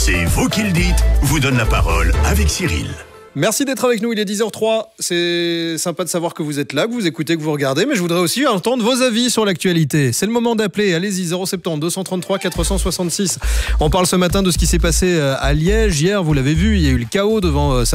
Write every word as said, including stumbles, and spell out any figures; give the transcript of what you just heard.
C'est vous qui le dites, vous donne la parole avec Cyril. Merci d'être avec nous, il est dix heures trois. C'est sympa de savoir que vous êtes là, que vous écoutez, que vous regardez, mais je voudrais aussi entendre vos avis sur l'actualité. C'est le moment d'appeler, allez-y, zéro sept zéro deux cent trente-trois quatre cent soixante-six. On parle ce matin de ce qui s'est passé à Liège. Hier, vous l'avez vu, il y a eu le chaos devant